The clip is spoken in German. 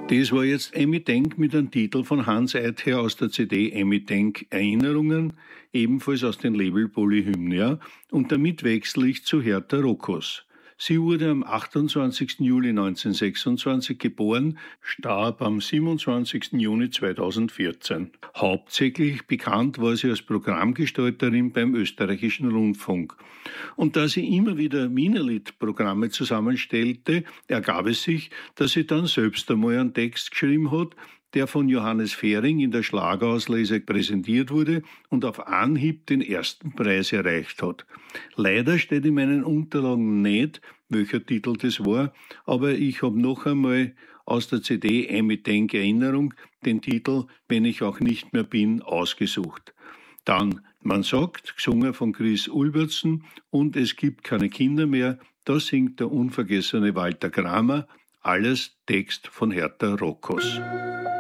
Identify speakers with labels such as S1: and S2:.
S1: Das war jetzt Emmy Denk mit einem Titel von Hans Either aus der CD Emmy Denk Erinnerungen, ebenfalls aus dem Label Polyhymnia, und damit wechsle ich zu Hertha Rockos. Sie wurde am 28. Juli 1926 geboren, starb am 27. Juni 2014. Hauptsächlich bekannt war sie als Programmgestalterin beim Österreichischen Rundfunk. Und da sie immer wieder Wienerlied-Programme zusammenstellte, ergab es sich, dass sie dann selbst einmal einen Text geschrieben hat, der von Johannes Fehring in der Schlagerauslese präsentiert wurde und auf Anhieb den ersten Preis erreicht hat. Leider steht in meinen Unterlagen nicht, welcher Titel das war, aber ich habe noch einmal aus der CD Emmy Denk Erinnerung den Titel Wenn ich auch nicht mehr bin ausgesucht. Dann Man sagt, gesungen von Chris Ulbertsen, und Es gibt keine Kinder mehr, da singt der unvergessene Walter Kramer, alles Text von Hertha Rockos.